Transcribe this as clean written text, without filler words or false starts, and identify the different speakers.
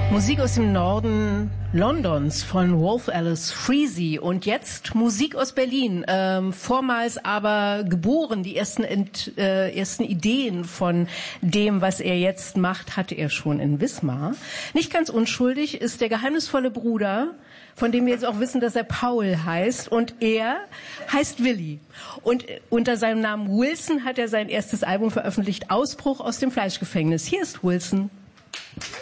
Speaker 1: Musik aus dem Norden Londons von Wolf Alice Freese und jetzt Musik aus Berlin, vormals aber geboren. Die ersten Ideen von dem, was er jetzt macht, hatte er schon in Wismar. Nicht ganz unschuldig ist der geheimnisvolle Bruder, von dem wir jetzt auch wissen, dass er Paul heißt, und er heißt Willi. Und unter seinem Namen Wilson hat er sein erstes Album veröffentlicht, Ausbruch aus dem Fleischgefängnis. Hier ist Wilson.